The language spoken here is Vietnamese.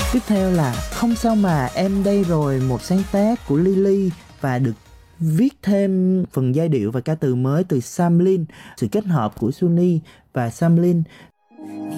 Tiếp theo là Không sao mà em đây rồi, một sáng tác của Lily và được viết thêm phần giai điệu và ca từ mới từ Sam Lin, sự kết hợp của Sunny và Sam Lin.